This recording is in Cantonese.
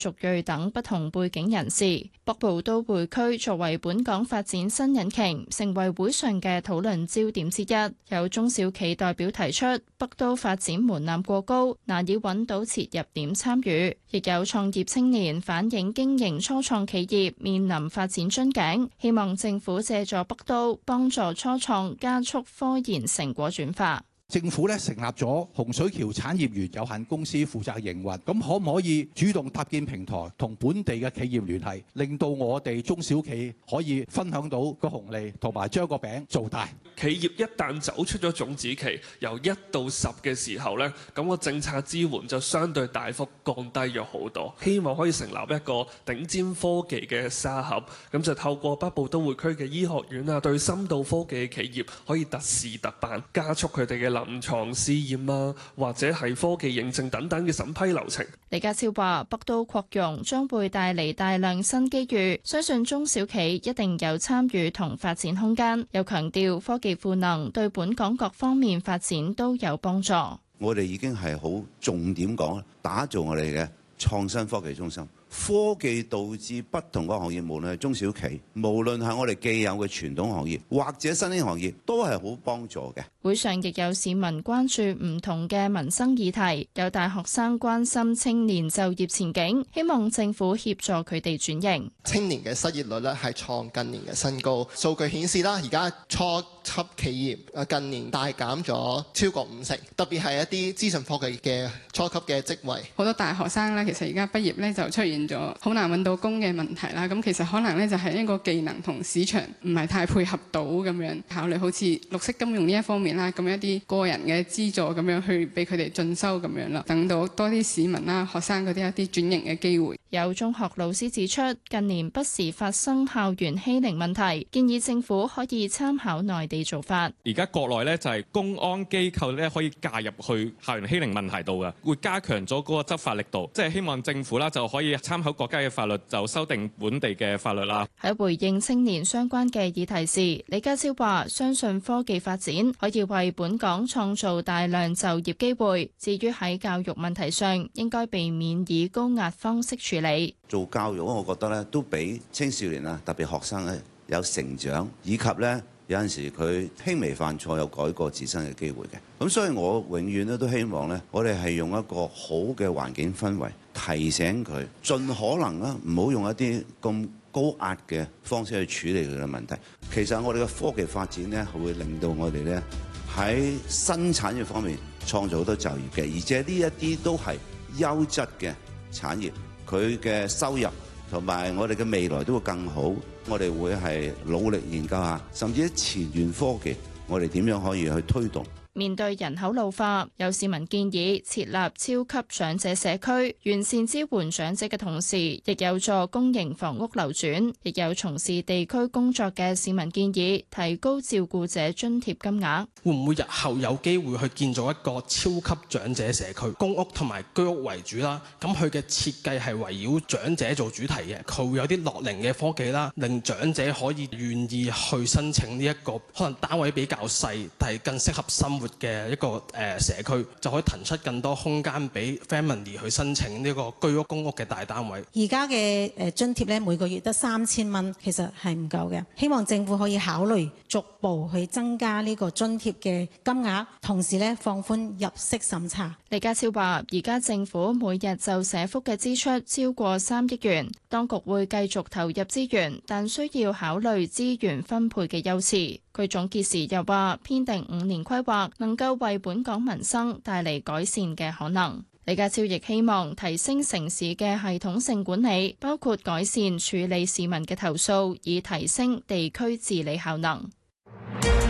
族裔等不同背景人士。北部都會區作為本港發展新引擎，成為會上嘅討論焦點之一。有中小企代表提出，北都發展門檻過高，難以揾到切入點參與。亦有創業青年反映經營初創企業面臨發展樽頸，希望政府借助北都幫助初創加速科研成果轉化。 政府咧成立咗洪水橋產業園有限公司負責營運，咁可唔可以主動搭建平台，同本地嘅企業聯繫，令到我哋中小企可以分享到個紅利，同埋將個餅做大。 企業一旦走出咗種子期，由1到10嘅時候呢，咁個政策支援就相對大幅降低咗好多。希望可以成立一個頂尖科技嘅沙盒，咁就透過北部都會區嘅醫學院啊，對深度科技嘅企業可以特事特辦，加速佢哋嘅臨床試驗啊，或者係科技認證等等嘅審批流程。 李家超話：北都擴容將會帶嚟大量新機遇，相信中小企一定有參與同發展空間。又強調科技賦能對本港各方面發展都有幫助。 我哋已經係好重點講，打造我哋嘅創新科技中心。科技導致不同嘅行業，無論係中小企，無論係我哋既有嘅傳統行業，或者新興行業，都係好幫助嘅。 會上亦有市民關注唔同嘅民生議題，有大學生關心青年就業前景，希望政府協助佢哋轉型。 青年嘅失業率咧係創近年嘅新高，數據顯示啦，而家初級企業近年大減咗超過50%，特別係一啲資訊科技嘅初級嘅職位。 好多大學生咧，其實而家畢業咧就出現咗好難揾到工嘅問題啦。咁其實可能咧就係一個技能同市場唔係太配合到咁樣，考慮好似綠色金融呢一方面啦，咁一啲個人嘅資助咁樣去俾佢哋進修咁樣啦，等到多啲市民啦、學生嗰啲一啲轉型嘅機會。 有中學老師指出，近年不時發生校園欺凌問題，建議政府可以參考內地做法。 而家國內咧就係公安機構咧可以介入去校園欺凌問題度嘅，會加強咗嗰個執法力度，即係希望政府啦就可以參考國家嘅法律，就修訂本地嘅法律啦。 喺回應青年相關嘅議題時，李家超話：相信科技發展可以為本港創造大量就業機會。至於喺教育問題上，應該避免以高壓方式處理。 做教育，我覺得咧都俾青少年啊，特別學生咧有成長，以及咧有陣時佢輕微犯錯有改過自身嘅機會嘅。咁所以我永遠咧都希望咧，我哋係用一個好嘅環境氛圍，提醒佢盡可能啦，唔好用一啲咁高壓嘅方式去處理佢嘅問題。其實我哋嘅科技發展咧，係會令到我哋咧喺新產業方面創造好多就業嘅，而且呢一啲都係優質嘅產業，佢嘅收入同埋我哋嘅未來都會更好。我哋會係努力研究下，甚至喺前沿科技，我哋點樣可以去推動。 面對人口老化，有市民建議設立超級長者社區，完善支援長者嘅同時，亦有助公營房屋流轉。亦有從事地區工作嘅市民建議提高照顧者津貼金額。 會唔會日後有機會去建造一個超級長者社區，公屋同埋居屋為主啦？咁佢嘅設計係圍繞長者做主題嘅，佢會有啲樂齡嘅科技啦，令長者可以願意去申請呢一個可能單位比較細，但係更適合生活嘅一個社區，就可以騰出更多空間俾 family 去申請呢個居屋公屋嘅大單位。 而家嘅津貼咧，每個月得3000蚊，其實係唔夠嘅。希望政府可以考慮逐步去增加呢個津貼嘅金額，同時咧放寬入息審查。 李家超話：而家政府每日就社福嘅支出超過3億元，當局會繼續投入資源，但需要考慮資源分配嘅優次。佢總結時又話：編定5年規劃能夠為本港民生帶嚟改善嘅可能。李家超亦希望提升城市嘅系統性管理，包括改善處理市民嘅投訴，以提升地區治理效能。